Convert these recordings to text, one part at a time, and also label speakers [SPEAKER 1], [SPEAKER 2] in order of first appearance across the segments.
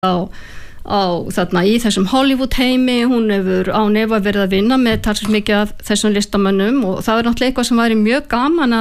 [SPEAKER 1] á þarna í þessum Hollywood heimi, hún hefur án efa verið að vinna með talsvert mikið af þessum listamönnum og það náttúrulega eitthvað sem væri mjög gaman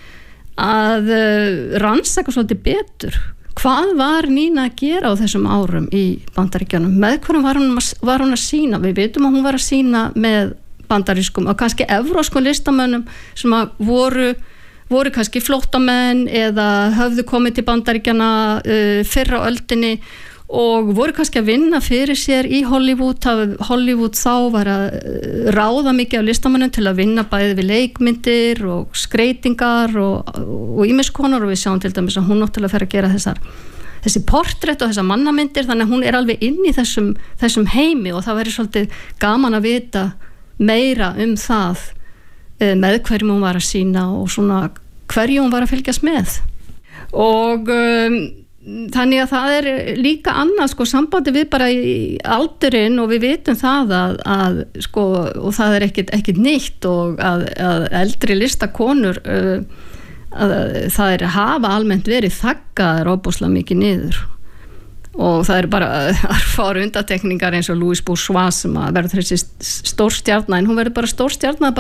[SPEAKER 1] að rannsaka svolítið betur. Hvað var Nína að gera á þessum árum í Bandaríkjunum? Með hverjum var hún að sýna? Við vitum að hún var að sýna með bandarískum og kannski evróskum listamönnum sem að voru kannski flóttamenn eða höfðu komið til Bandaríkjana fyrr á öldinni og voru kannski að vinna fyrir sér í Hollywood. Hollywood þá var að ráða mikið af listamönnum til að vinna bæði við leikmyndir og skreytingar og ýmiss konar og við sjáum til dæmis að hún náttúrulega fer að gera þessi portrett og þessar mannamyndir, þannig að hún er alveg inn í þessum heimi og það væri svolítið gaman að vita meira það með hverjum hún var að sýna og svona hverju hún var að fylgjast með. Og þannig að það er líka annað sambandi við bara í aldurinn og við vitum það að og það er ekkit nýtt og að eldri listakonur að það hafa almennt verið þaggaðar óbúslega mikið niður og það eru bara örfár undantekningar eins og Louise Bourgeois sem að verður þessi stórstjarna en hún verður bara stórstjarna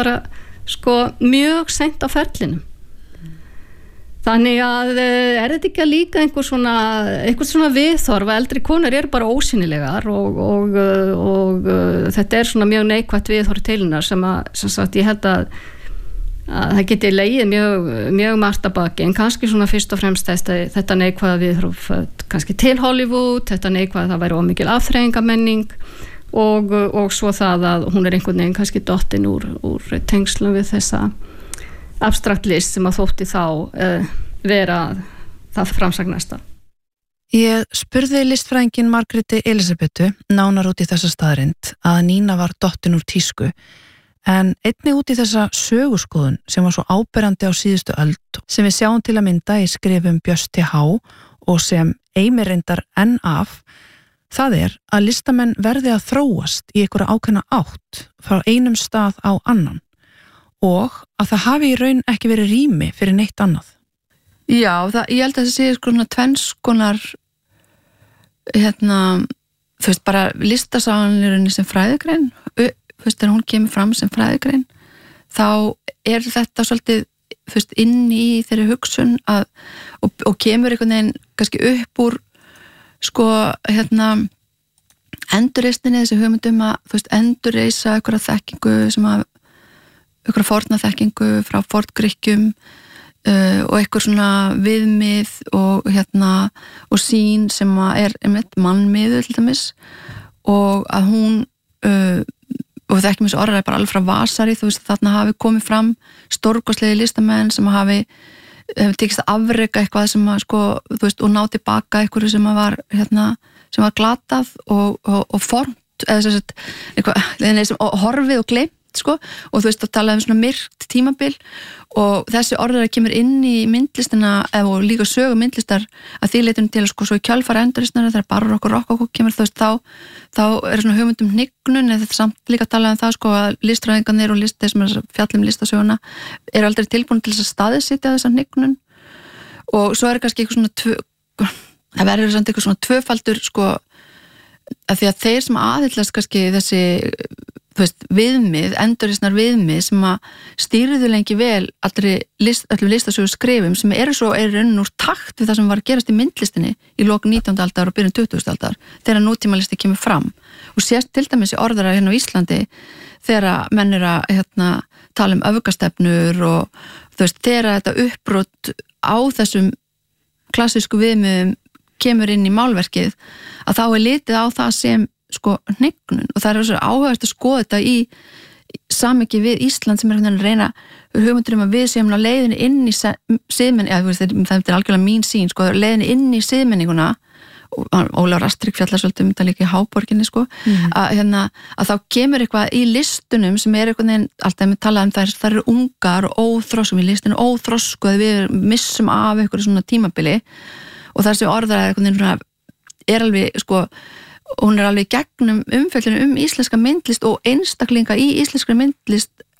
[SPEAKER 1] mjög seint á ferlinum. Þannig að er þetta ekki að líka einhver svona viðhorf að eldri konur eru bara ósýnilegar og þetta er svona mjög neikvætt viðhorf til hennar sem sagt ég held að það geti legið mjög margt að baki en kannski svona fyrst og fremst þetta neikvæða viðhorf kannski til Hollywood, þetta neikvæða það væri ómikil afþreyingamenning og svo það að hún er einhvern veginn kannski dottin úr tengslum við þessa abstrakt list sem að þótti þá vera það framsagnasta.
[SPEAKER 2] Ég spurði listfræðingin Margréti Elísabetu nánar út í þessa staðrind að Nína var dottin úr tísku en einnig út í þessa söguskoðun sem var svo áberandi á síðustu öld sem við sjáum til að mynda í skrifum Björns T.H. og sem Eimir reyndar enn af það er að listamenn verði að þróast í einhverja ákveðna átt frá einum stað á annan og að það hafi í raun ekki verið rými fyrir neitt annað.
[SPEAKER 3] Já, ég held að það sé tvennskonar bara listasaganlirunni sem fræðigrein þegar hún kemur fram sem fræðigrein þá er þetta svolítið inn í þeirri hugsun og kemur einhvern veginn kannski upp úr endurreisninni þessi hugmyndum að endurreisa einhverja þekkingu sem að einhverja forna þekkingu frá forngrikkjum og einhver svona viðmið og sýn sem er mannmiður til dæmis og að hún og þekkjum þessu orðræði bara alveg frá Vasari þarna hafi komið fram stórkostlegi listamenn sem hefur tekist að afreka eitthvað sem að og ná tilbaka einhverju sem að var sem var glatað og formt eða eitthvað horfið og gleymt og þú talaði svona myrkt tímabil og þessi orðræði kemur inn í myndlistina og líka sögu myndlistar að því leitum til svo í kjölfara endurreisnar þegar barokk og rokokó kemur þá er svona hugmyndum hnignun eða þetta samt líka talaði það að listfræðingarnir og þeir sem er fjallum listasöguna eru aldrei tilbúin til þess að staðsetja þessa hnignun og svo er kannski eitthvað svona það verður samt eitthvað svona tvöfaldur að því að þeir sem aðhyllast kannski þessi viðmið, endurreisnar viðmið sem að stýrðu lengi vel öllum listasögu skrifum sem eru raun úr takt við það sem var að gerast í myndlistinni í lok 19. aldar og byrjun 20. aldar þegar nútímalisti kemur fram og sést til dæmis í orðræðu hérna á Íslandi þegar menn eru að tala öfgastefnur og þegar þetta uppbrot á þessum klassísku viðmiðum kemur inn í málverkið að þá er litið á það sem hnignun og það er svo áhugavert að skoða þetta í samhengi við Ísland sem er að reyna hugmyndur að við séum á leiðinni inn í siðmenni, það er algjörlega mín sýn leiðinni inn í siðmenninguna og Ólafur Astrid fjallar svolítið þetta líka í Háborginni að þá kemur eitthvað í listunum sem er eitthvað alltaf með talað það eru ungar og óþroskum í listinu óþrosku að við missum af eitthvað svona tímabili og þessi orðræði er alveg hún er alveg gegnum umfjöllunum íslenska myndlist og einstaklinga í íslenskri myndlist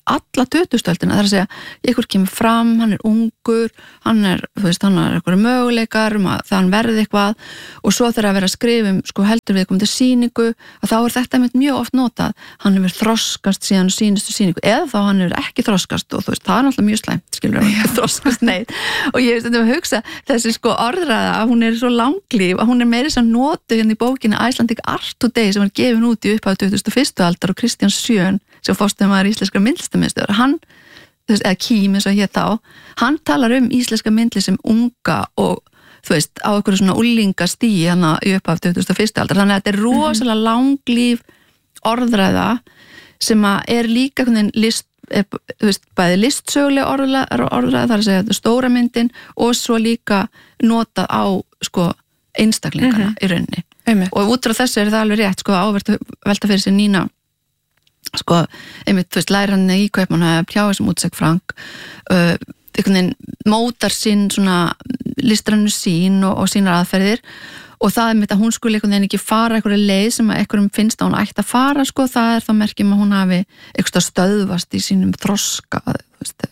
[SPEAKER 3] alla 2000-öldina, það að segja ykkur kemur fram, hann ungur hann hann eitthvað möguleikar það hann verði eitthvað og svo þegar að vera að skrifa sko heldur við komum til sýningu að þá þetta mjög oft notað hann hefur þroskast síðan sínustu sýningu eða þá hann hefur ekki þroskast og það náttúrulega mjög slæmt, skilur við þroskast neitt og ég veist að hugsa þessi sko orðræða að hún svo langlíf að hún meiri sem notu hérna í bókinni Icelandic Art Today sem var gefin út í upphafi 2001. Aldar og Kristján Sjön sem forstöðumaður íslenskra myndlistamiðstöðvar hann, eða Kím eins og hér þá hann talar íslenska myndlist sem unga og þú veist, á einhverju svona úlingastigi hana í upphafi 2001. Aldar þannig að þetta rosalega langlíf orðræða sem að líka list, þú veist, bæði listsöguleg orðræða þar að segja þetta stóra myndin og svo líka notað á sko einstaklingana í rauninni og út frá þessu það alveg rétt sko ávert velta fyrir sér Nína sko, einmitt, þú veist, læra hann í Kaupmannahöfn, pjáði sem útsegg Frank einhvern veginn mótar sín svona listrænu sín og sínar aðferðir og það einmitt að hún skulle einhvern veginn ekki fara einhverju leið sem að einhverjum finnst að hún ætti að fara sko, það þá merkjum að hún hafi eitthvað stöðvast í sínum þroska, þú veist,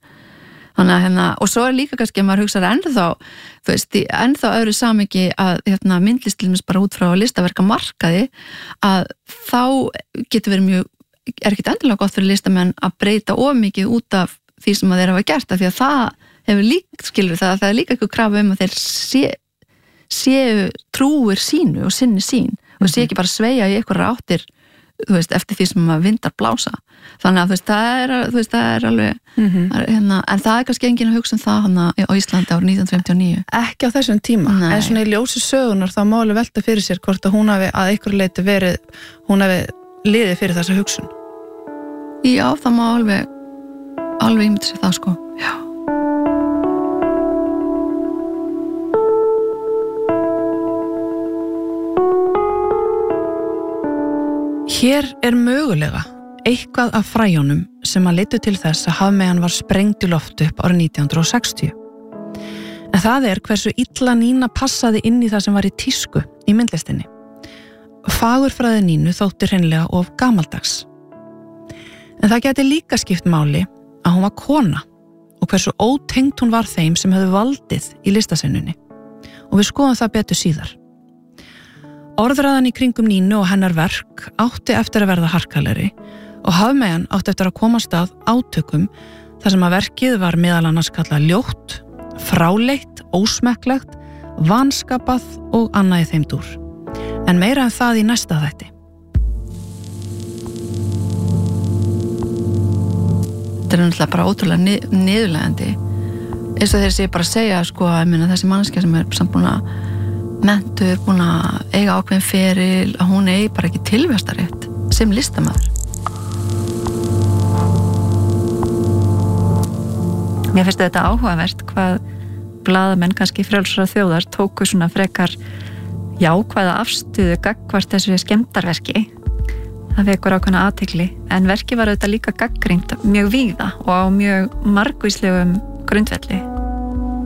[SPEAKER 3] þannig að og svo líka kannski að maður hugsa ennþá, þú veist, ennþá öðru samhengi að myndlistilmis bara út frá listaverka markaði að þá getur verið mjög ekkert endilega gott fyrir listamenn að breyta of mikið út af því sem að þeir hafa gert því að það hefur líka, skilur það er líka eitthvað krafa að þeir séu trúir sínu og sinni sín og sé ekki bara sveigja í eitthvað áttir þú veist, eftir því sem maður vindar blása þannig að þú veist, það er alveg en það er kannski enginn að hugsa það hana á Íslandi árið 1959
[SPEAKER 2] ekki á þessum tíma,
[SPEAKER 3] Nei.
[SPEAKER 2] En svona í ljósi sögunar þá má alveg velta fyrir sér hvort að hún hafi að einhverju leyti hún hafi liðið fyrir þessa hugsun
[SPEAKER 3] Já, það má alveg ímynda sér það sko Já
[SPEAKER 2] Hér er mögulega eitthvað af fræjónum sem að leiddu til þess að hafmeyjan var sprengd í loft upp árið 1960. En það er hversu illa Nína passaði inn í það sem var í tísku í myndlistinni. Fagurfræði Nínu þótti hreinlega of gamaldags. En það gæti líka skipt máli að hún var kona og hversu ótengt hún var þeim sem höfðu valdið í listasennunni. Og við skoðum það betur síðar. Orðræðan í kringum Nínu og hennar verk átti eftir að verða harkalegri og hafmeyjan átti eftir að komast að átökum þar sem að verkið var meðal annars kallað ljótt, fráleitt, ósmekklegt, vanskapað og annað í þeim dúr. En meira en það í næsta þætti.
[SPEAKER 3] Þetta er náttúrulega bara ótrúlega niðurlegandi. Eins og þeir sé bara að segja sko að þessi manneskja sem samt búin að mentur, búin að eiga ákveðin feril að hún eigi bara ekki tilvistarétt sem listamaður.
[SPEAKER 4] Mér finnst þetta áhugavert hvað blaðamenn kannski frjálsra þjóðar tóku svona frekar jákvæða afstöðu gagnvart þessu skemmdarverki. Það vekur ákveðna athygli en verkið var auðvitað líka gagnrýnt mjög víða og á mjög margvíslegum grundvelli.